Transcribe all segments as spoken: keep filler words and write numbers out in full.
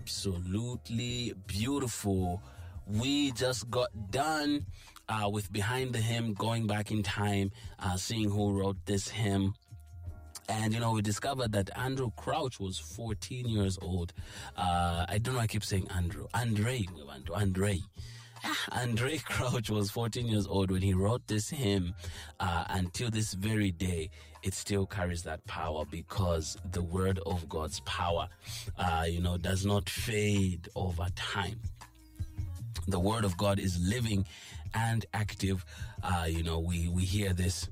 absolutely beautiful. We just got done uh, with Behind the Hymn, going back in time, uh, seeing who wrote this hymn. And, you know, we discovered that Andrew Crouch was fourteen years old. Uh, I don't know, I keep saying Andrew. Andre, we want to Andre. Andre Crouch was fourteen years old when he wrote this hymn. Uh, until this very day, it still carries that power, because the word of God's power, uh, you know, does not fade over time. The word of God is living and active. Uh, you know, we, we hear this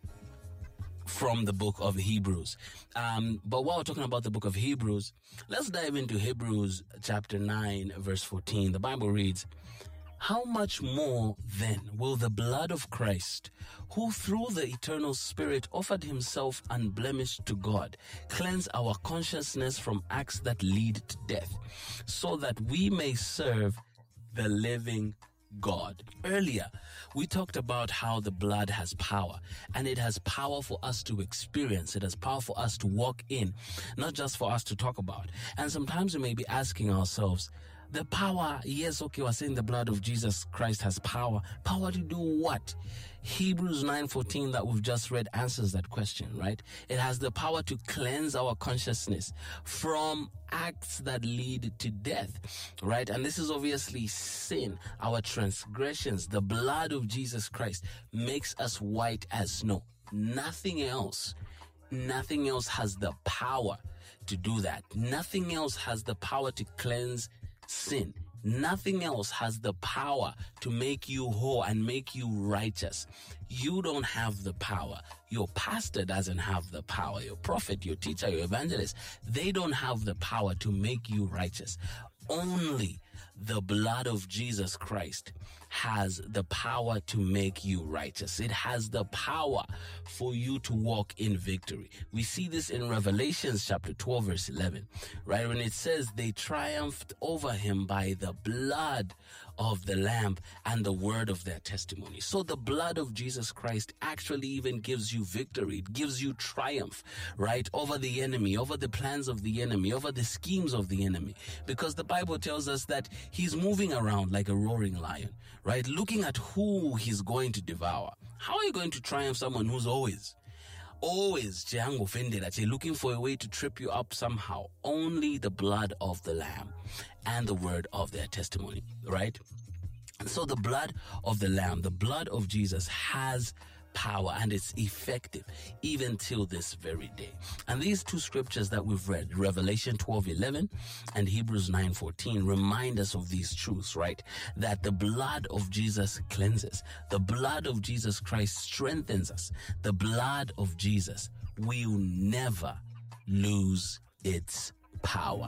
from the book of Hebrews. Um, but while we're talking about the book of Hebrews, let's dive into Hebrews chapter nine, verse fourteen. The Bible reads, "How much more then will the blood of Christ, who through the eternal Spirit offered himself unblemished to God, cleanse our consciousness from acts that lead to death, so that we may serve the living God." Earlier, we talked about how the blood has power, and it has power for us to experience. It has power for us to walk in, not just for us to talk about. And sometimes we may be asking ourselves, the power, yes, okay, we're saying the blood of Jesus Christ has power. Power to do what? Hebrews nine fourteen that we've just read answers that question, right? It has the power to cleanse our consciousness from acts that lead to death, right? And this is obviously sin, our transgressions. The blood of Jesus Christ makes us white as snow. Nothing else, nothing else has the power to do that. Nothing else has the power to cleanse sin. Nothing else has the power to make you whole and make you righteous. You don't have the power. Your pastor doesn't have the power. Your prophet, your teacher, your evangelist, they don't have the power to make you righteous. Only the blood of Jesus Christ has the power to make you righteous. It has the power for you to walk in victory. We see this in Revelations chapter twelve, verse eleven, right? When it says they triumphed over him by the blood of the Lamb and the word of their testimony. So the blood of Jesus Christ actually even gives you victory. It gives you triumph, right? Over the enemy, over the plans of the enemy, over the schemes of the enemy. Because the Bible tells us that he's moving around like a roaring lion, right? Looking at who he's going to devour. How are you going to triumph someone who's always, always looking for a way to trip you up somehow? Only the blood of the Lamb and the word of their testimony, right? And so the blood of the Lamb, the blood of Jesus has power, and it's effective even till this very day. And these two scriptures that we've read, Revelation twelve eleven and Hebrews nine fourteen, remind us of these truths, right? That the blood of Jesus cleanses. The blood of Jesus Christ strengthens us. The blood of Jesus will never lose its power.